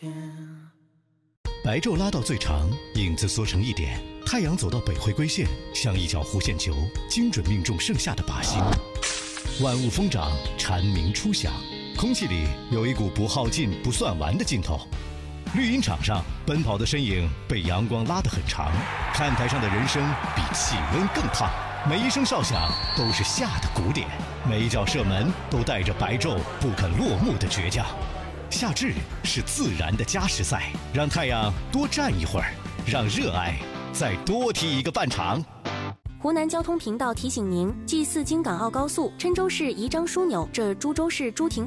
白昼拉到最长，影子缩成一点，太阳走到北回归线，像一脚弧线球，精准命中剩下的靶心。万物疯长，蝉鸣初响，空气里有一股不耗尽、不算完的劲头。绿茵场上，奔跑的身影被阳光拉得很长，看台上的人生比气温更烫。每一声哨响都是夏的鼓点，每一脚射门都带着白昼不肯落幕的倔强。夏至是自然的加时赛，让太阳多站一会儿，让热爱再多踢一个半场。 湖南交通频道提醒您：G4京港澳高速郴州市宜章枢纽至株洲市朱亭